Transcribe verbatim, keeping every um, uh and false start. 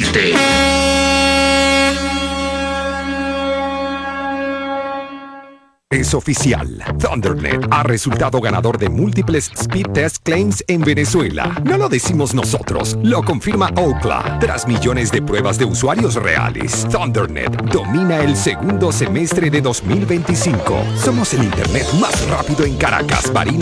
este. Es oficial. ThunderNet ha resultado ganador de múltiples Speed Test Claims en Venezuela. No lo decimos nosotros, lo confirma Ookla. Tras millones de pruebas de usuarios reales, ThunderNet domina el segundo semestre de dos mil veinticinco. Somos el internet más rápido en Caracas, Barinas